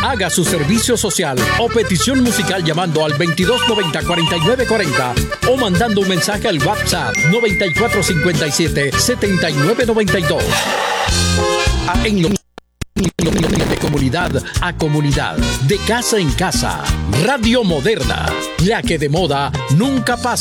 Haga su servicio social o petición musical llamando al 2290-4940 o mandando un mensaje al WhatsApp 9457-7992. En lo de comunidad a comunidad, de casa en casa, Radio Moderna, la que de moda nunca pasa.